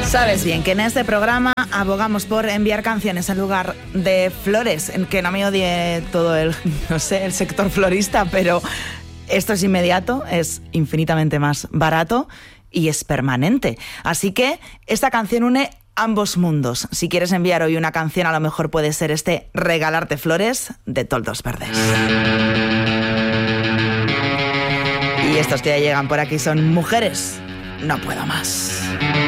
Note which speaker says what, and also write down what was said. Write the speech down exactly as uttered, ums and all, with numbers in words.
Speaker 1: Sabes bien que en este programa abogamos por enviar canciones en lugar de flores, en que no me odie todo el, no sé, el sector florista, pero esto es inmediato, es infinitamente más barato y es permanente. Así que esta canción une ambos mundos. Si quieres enviar hoy una canción, a lo mejor puede ser este Regalarte Flores de Toldos Verdes. Y estos que ya llegan por aquí son Mujeres, no puedo más.